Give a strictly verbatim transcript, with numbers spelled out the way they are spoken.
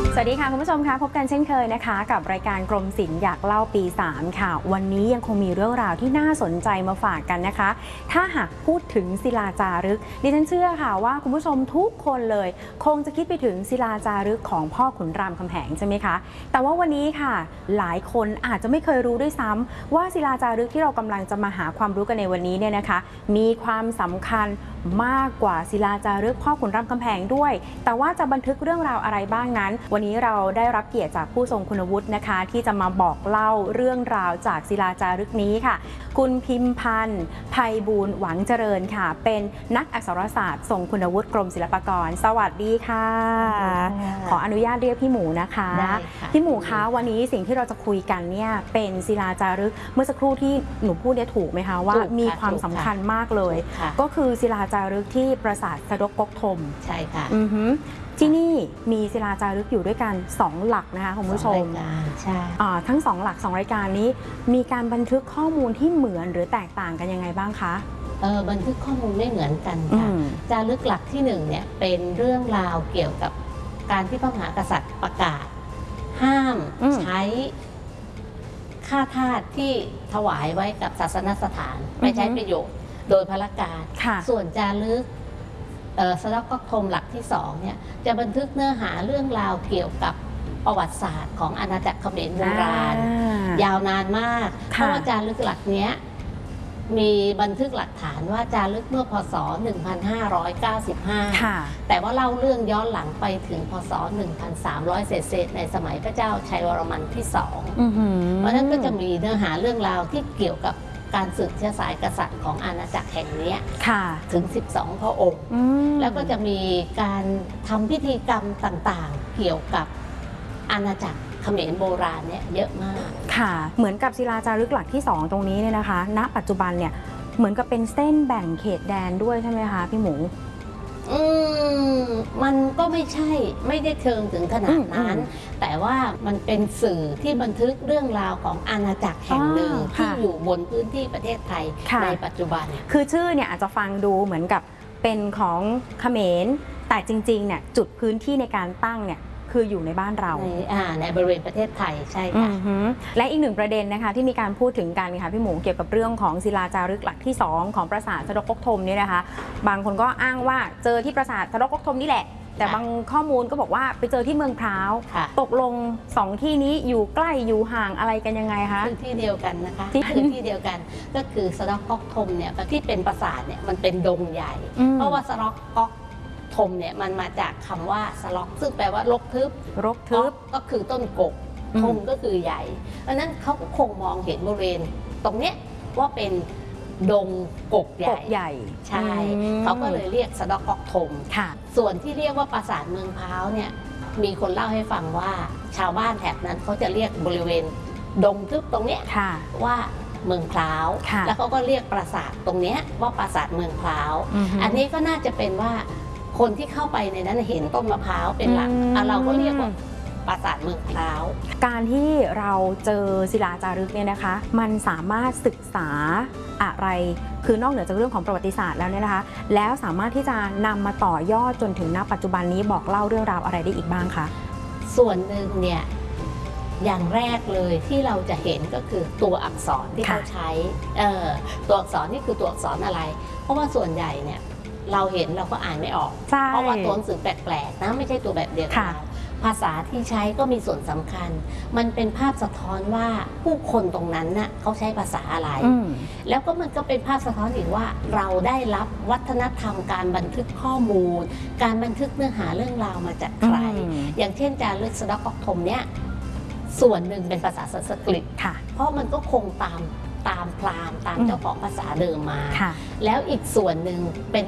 สวัสดีค่ะคุณผู้ชมคะพบกันเช่นเคยนะคะกับรายการกรมศิลป์อยากเล่าปีสามค่ะวันนี้ยังคงมีเรื่องราวที่น่าสนใจมาฝากกันนะคะถ้าหากพูดถึงศิลาจารึกดิฉันเชื่อค่ะว่าคุณผู้ชมทุกคนเลยคงจะคิดไปถึงศิลาจารึกของพ่อขุนรามคำแหงใช่ไหมคะแต่ว่าวันนี้ค่ะหลายคนอาจจะไม่เคยรู้ด้วยซ้ำว่าศิลาจารึกที่เรากำลังจะมาหาความรู้กันในวันนี้เนี่ยนะคะมีความสำคัญมากกว่าศิลาจารึกพ่อขุนรามคำแหงด้วยแต่ว่าจะบันทึกเรื่องราวอะไรบ้างนั้นวันนี้เราได้รับเกียรติจากผู้ทรงคุณวุฒินะคะที่จะมาบอกเล่าเรื่องราวจากศิลาจารึกนี้ค่ะคุณพิมพันธ์ไพบูลย์หวังเจริญค่ะเป็นนักอักษรศาสตร์ทรงคุณวุฒิกรมศิลปากรสวัสดีค่ะขออนุญาตเรียกพี่หมูนะคะพี่หมูคะวันนี้สิ่งที่เราจะคุยกันเนี่ยเป็นศิลาจารึกเมื่อสักครู่ที่หนูพูดเนี่ยถูกไหมคะว่ามีความสำคัญมากเลยก็คือศิลาจารึกที่ปราสาทสะดกก๊กธมใช่ค่ะที่นี่มีศิลาจารึกอยู่ด้วยกันสองหลักนะคะคุณผู้ชมใช่ทั้งสองหลักสองรายการนี้มีการบันทึกข้อมูลที่เหมือนหรือแตกต่างกันยังไงบ้างคะเออบันทึกข้อมูลไม่เหมือนกันค่ะจารึกหลักที่หนึ่งเนี่ยเป็นเรื่องราวเกี่ยวกับการที่พระมหากษัตริย์ประกาศห้ามใช้ค่าทาสที่ถวายไว้กับศาสนสถานไม่ใช้ประโยชน์โดยพละการส่วนจารึกสะดกก๊กธมหลักที่สองเนี่ยจะบันทึกเนื้อหาเรื่องราวเกี่ยวกับประวัติศาสตร์ของอาณาจักรเขมรโบราณยาวนานมากเพราะว่าจารึกหลักนี้มีบันทึกหลักฐานว่าจารึกเมื่อพศหนึ่งพันห้าร้อยเก้าสิบห้าแต่ว่าเล่าเรื่องย้อนหลังไปถึงพศหนึ่งพันสามร้อยเศษๆในสมัยพระเจ้าชัยวรมันที่สองเพราะนั้นก็จะมีเนื้อหาเรื่องราวที่เกี่ยวกับการสืบเชื้อสายกษัตริย์ของอาณาจักรแห่งนี้ถึงสิบสองพระองค์แล้วก็จะมีการทำพิธีกรรมต่างๆเกี่ยวกับอาณาจักรเขมรโบราณเนี่ยเยอะมากค่ะเหมือนกับศิลาจารึกหลักที่สองตรงนี้เนี่ยนะคะณปัจจุบันเนี่ยเหมือนกับเป็นเส้นแบ่งเขตแดนด้วยใช่ไหมคะพี่หมูอืมมันก็ไม่ใช่ไม่ได้เชิงถึงขนาดนั้นแต่ว่ามันเป็นสื่อที่บันทึกเรื่องราวของอาณาจักรแห่งหนึ่งที่อยู่บนพื้นที่ประเทศไทยในปัจจุบันคือชื่อเนี่ยอาจจะฟังดูเหมือนกับเป็นของเขมรแต่จริงๆเนี่ยจุดพื้นที่ในการตั้งเนี่ยคืออยู่ในบ้านเราในในบริเวณประเทศไทยใช่ค่ะและอีกหนึ่งประเด็นนะคะที่มีการพูดถึงกันค่ะพี่หมูเกี่ยวกับเรื่องของศิลาจารึกหลักที่สองของปราสาทสะดกก๊กธมนี่นะคะบางคนก็อ้างว่าเจอที่ปราสาทสะดกก๊กธมนี่แหละแต่บางข้อมูลก็บอกว่าไปเจอที่เมืองพร้าวตกลงสองที่นี้อยู่ใกล้อยู่ห่างอะไรกันยังไงคะคือที่เดียวกันนะคะที่คือที่เดียวกันก็คือสะดกก๊กธมเนี่ยที่เป็นปราสาทเนี่ยมันเป็นดงใหญ่เพราะว่าสะดกก๊กธมเนี่ยมันมาจากคำว่าสล็อกซึ่งแปลว่ารกทึบรกทึบก็คือต้นกกธมก็คือใหญ่เพราะนั้นเขาคงมองเห็นบริเวณตรงเนี้ยว่าเป็นดงกกใหญ่ใหญ่ใช่เขาก็เลยเรียกสะดกก๊กธมส่วนที่เรียกว่าปราสาทเมืองพร้าวเนี่ยมีคนเล่าให้ฟังว่าชาวบ้านแถบนั้นเขาจะเรียกบริเวณดงทึบตรงเนี้ยว่าเมืองพร้าวแล้วเขาก็เรียกปราสาทตรงเนี้ยว่าปราสาทเมืองพร้าวอันนี้ก็น่าจะเป็นว่าคนที่เข้าไปในนั้นเห็นต้นมะพร้าวเป็นหลักเราก็เรียกว่าปราสาทเมืองพร้าวการที่เราเจอศิลาจารึกเนี่ยนะคะมันสามารถศึกษาอะไรคือนอกเหนือจากเรื่องของประวัติศาสตร์แล้วเนี่ยนะคะแล้วสามารถที่จะนำมาต่อยอดจนถึงณปัจจุบันนี้บอกเล่าเรื่องราวอะไรได้อีกบ้างคะส่วนหนึ่งเนี่ยอย่างแรกเลยที่เราจะเห็นก็คือตัวอักษรที่เขาใช้ตัวอักษรนี่คือตัวอักษรอะไรเพราะว่าส่วนใหญ่เนี่ยเราเห็นเราก็อ่านไม่ออกเพราะว่าตัวหนังสือแปลกๆนะไม่ใช่ตัวแบบเดียวกันภาษาที่ใช้ก็มีส่วนสำคัญมันเป็นภาพสะท้อนว่าผู้คนตรงนั้นน่ะเขาใช้ภาษาอะไรแล้วก็มันก็เป็นภาพสะท้อนอีกว่าเราได้รับวัฒนธรรมการบันทึกข้อมูลการบันทึกเนื้อหาเรื่องราวมาจากใครอย่างเช่นจารึกสะดกก๊กธมเนี่ยส่วนหนึ่งเป็นภาษาสันสกฤตเพราะมันก็คงตามตามพราหมณ์ตามเจ้าของภาษาเดิมมาแล้วอีกส่วนหนึ่งเป็น